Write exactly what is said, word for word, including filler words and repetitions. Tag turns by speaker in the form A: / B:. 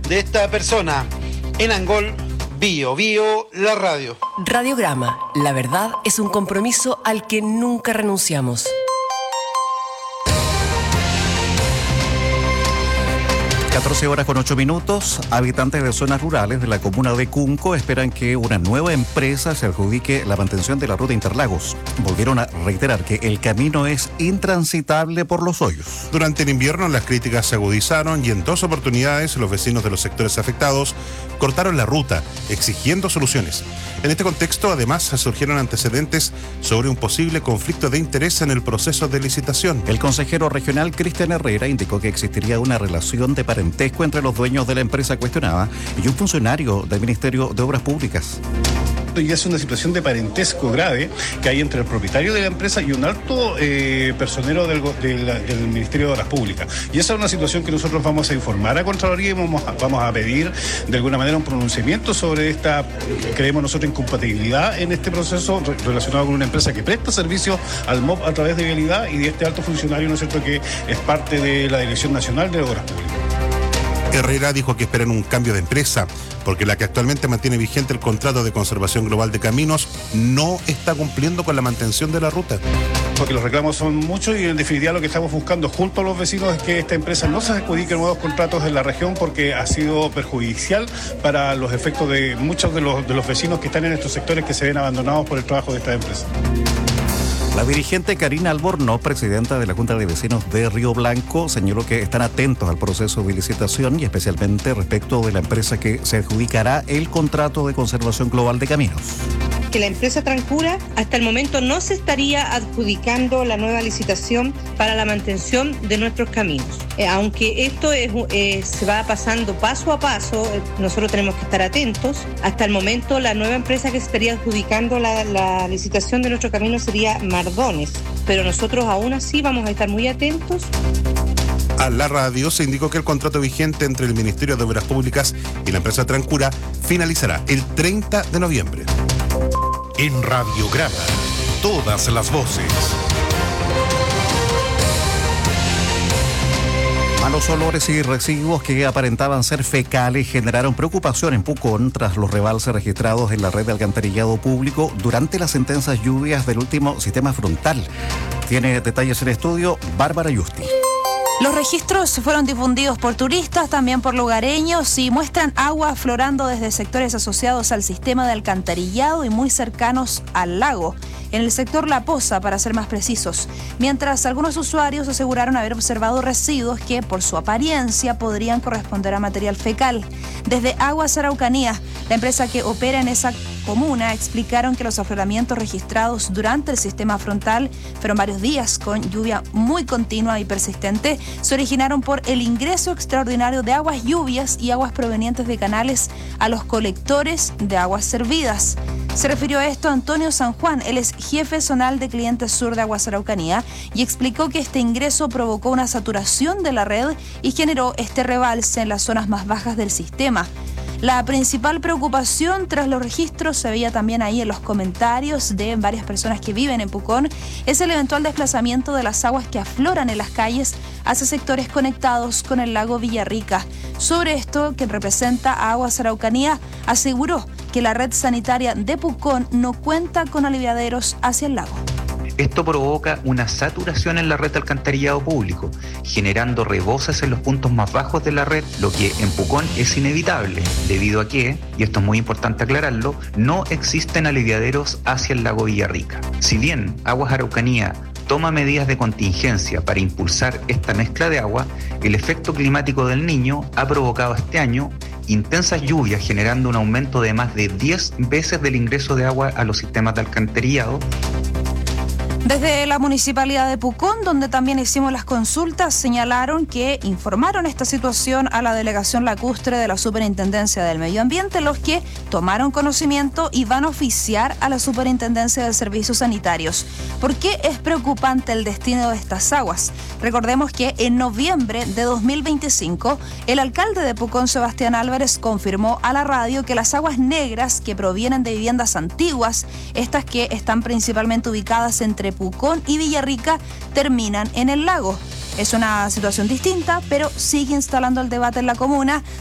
A: de esta persona. En Angol, Bio Bio, la radio.
B: Radiograma, la verdad es un compromiso al que nunca renunciamos.
C: catorce horas con ocho minutos. Habitantes de zonas rurales de la comuna de Cunco esperan que una nueva empresa se adjudique la mantención de la ruta Interlagos. Volvieron a reiterar que el camino es intransitable por los hoyos.
D: Durante el invierno las críticas se agudizaron y en dos oportunidades los vecinos de los sectores afectados cortaron la ruta, exigiendo soluciones. En este contexto, además, surgieron antecedentes sobre un posible conflicto de interés en el proceso de licitación.
C: El consejero regional Cristian Herrera indicó que existiría una relación de parentesco entre los dueños de la empresa cuestionada y un funcionario del Ministerio de Obras Públicas.
E: Y es una situación de parentesco grave que hay entre el propietario de la empresa y un alto eh, personero del, del, del Ministerio de Obras Públicas. Y esa es una situación que nosotros vamos a informar a Contraloría y vamos a, vamos a pedir de alguna manera un pronunciamiento sobre esta, creemos nosotros, incompatibilidad en este proceso relacionado con una empresa que presta servicio al M O P a través de vialidad y de este alto funcionario, ¿no es cierto?, que es parte de la Dirección Nacional de Obras Públicas.
D: Herrera dijo que esperan un cambio de empresa, porque la que actualmente mantiene vigente el contrato de conservación global de caminos no está cumpliendo con la mantención de la ruta.
E: Porque los reclamos son muchos y en definitiva lo que estamos buscando junto a los vecinos es que esta empresa no se adjudique nuevos contratos en la región porque ha sido perjudicial para los efectos de muchos de los, de los vecinos que están en estos sectores que se ven abandonados por el trabajo de esta empresa.
C: La dirigente Karina Albornoz, presidenta de la Junta de Vecinos de Río Blanco, señaló que están atentos al proceso de licitación y especialmente respecto de la empresa que se adjudicará el contrato de conservación global de caminos.
F: Que la empresa Trancura hasta el momento no se estaría adjudicando la nueva licitación para la mantención de nuestros caminos. Eh, aunque esto es, eh, se va pasando paso a paso, eh, nosotros tenemos que estar atentos. Hasta el momento la nueva empresa que se estaría adjudicando la, la licitación de nuestro camino sería Mardones, pero nosotros aún así vamos a estar muy atentos.
D: A la radio se indicó que el contrato vigente entre el Ministerio de Obras Públicas y la empresa Trancura finalizará el treinta de noviembre.
G: En Radiograma, todas las voces.
C: Malos olores y residuos que aparentaban ser fecales generaron preocupación en Pucón tras los rebalses registrados en la red de alcantarillado público durante las intensas lluvias del último sistema frontal. Tiene detalles en estudio Bárbara Yusti.
H: Los registros fueron difundidos por turistas, también por lugareños, y muestran agua aflorando desde sectores asociados al sistema de alcantarillado y muy cercanos al lago, en el sector La Poza, para ser más precisos, mientras algunos usuarios aseguraron haber observado residuos que, por su apariencia, podrían corresponder a material fecal. Desde Aguas Araucanía, la empresa que opera en esa comuna, explicaron que los afloramientos registrados durante el sistema frontal fueron varios días con lluvia muy continua y persistente. Se originaron por el ingreso extraordinario de aguas lluvias y aguas provenientes de canales a los colectores de aguas servidas. Se refirió a esto Antonio San Juan, él es jefe zonal de clientes sur de Aguas Araucanía, y explicó que este ingreso provocó una saturación de la red y generó este rebalse en las zonas más bajas del sistema. La principal preocupación tras los registros, se veía también ahí en los comentarios de varias personas que viven en Pucón, es el eventual desplazamiento de las aguas que afloran en las calles hacia sectores conectados con el lago Villarrica. Sobre esto, quien representa a Aguas Araucanía aseguró que la red sanitaria de Pucón no cuenta con aliviaderos hacia el lago.
I: Esto provoca una saturación en la red de alcantarillado público, generando reboses en los puntos más bajos de la red, lo que en Pucón es inevitable, debido a que, y esto es muy importante aclararlo, no existen aliviaderos hacia el lago Villarrica. Si bien Aguas Araucanía toma medidas de contingencia para impulsar esta mezcla de agua, el efecto climático del Niño ha provocado este año intensas lluvias, generando un aumento de más de diez veces del ingreso de agua a los sistemas de alcantarillado.
H: Desde la Municipalidad de Pucón, donde también hicimos las consultas, señalaron que informaron esta situación a la Delegación Lacustre de la Superintendencia del Medio Ambiente, los que tomaron conocimiento y van a oficiar a la Superintendencia de Servicios Sanitarios. ¿Por qué es preocupante el destino de estas aguas? Recordemos que en noviembre de dos mil veinticinco, el alcalde de Pucón, Sebastián Álvarez, confirmó a la radio que las aguas negras que provienen de viviendas antiguas, estas que están principalmente ubicadas entre Pucón y Villarrica, terminan en el lago. Es una situación distinta, pero sigue instalando el debate en la comuna